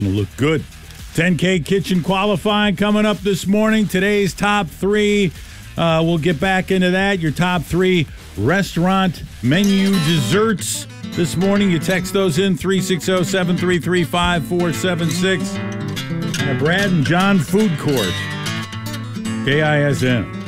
It'll look good. 10K Kitchen qualifying coming up this morning. Today's top three. We'll get back into that. Your top three restaurant menu desserts this morning. You text those in 360-733-5476. Brad and John Food Court. KISN.